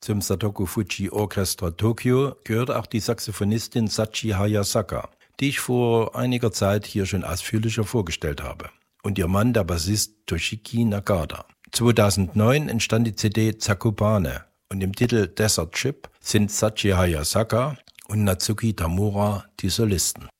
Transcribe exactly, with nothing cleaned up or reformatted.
Zum Satoku Fuji Orchestra Tokyo gehört auch die Saxophonistin Sachi Hayasaka, die ich vor einiger Zeit hier schon ausführlicher vorgestellt habe. Und ihr Mann, der Bassist Toshiki Nagata. zweitausendneun entstand die C D Zakopane und im Titel Desert Ship sind Sachi Hayasaka und Natsuki Tamura die Solisten.